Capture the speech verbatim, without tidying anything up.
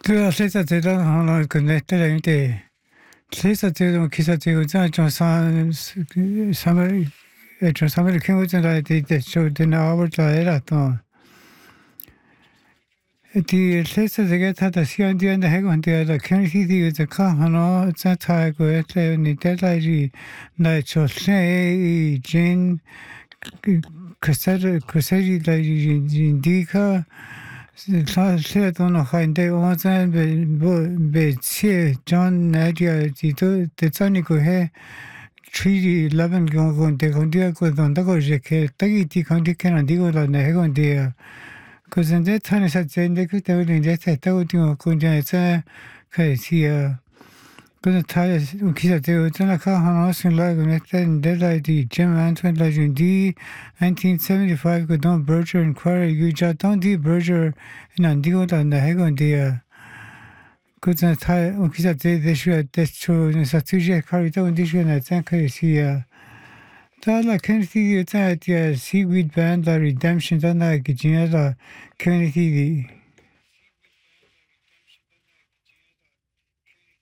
对啊，现在这种行了，可能得来的。现在这种其实这个在从三三百，呃，从三百看我真来的的，就的那我来了都。die letzte Sekretär hier und die an der Hecke und der da kenne ich die die Kahano Zata go etle ni telaji na chosle jin kusar kusari la indika sa se to no hande onzan be be che John Nadia tito tetsani ko he three eleven go go de go dia ko don da go je ke tagi ti kan di kan di go la ne go de Because in that time, I said, they could have been that I told you, couldn't I say, Kaisia? Couldn't tell us, Kisa, they were going to come on us in like an and dead like the Jim Antoine Legend D, nineteen seventy-five, could don't Berger and Quarry, you just don't do Berger and Andigo and the Hagon dear. Couldn't tell, Kisa, they should, that's true, and Satuja carried down this one, I think I see. Tala Kennedy, it's a seaweed band, la redemption, tana, Gijinella, Kennedy.